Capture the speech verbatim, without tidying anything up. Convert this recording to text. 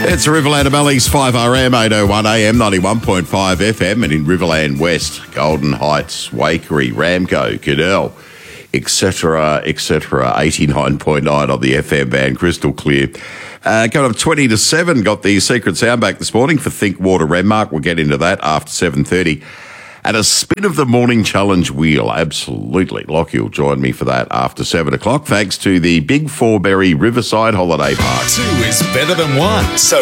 It's Riverland Amalli's five R M, eight oh one A M, ninety-one point five F M, and in Riverland West, Golden Heights, Wakery, Ramco, Cadell, et cetera, et cetera, eighty-nine point nine on the F M band, crystal clear. Uh, coming up twenty to seven, got the secret sound back this morning for Think Water Renmark. We'll get into that after seven thirty. And a spin of the morning challenge wheel. Absolutely. Lockie will join me for that after seven o'clock, thanks to the Big Forberry Riverside Holiday Park. Two is better than one. So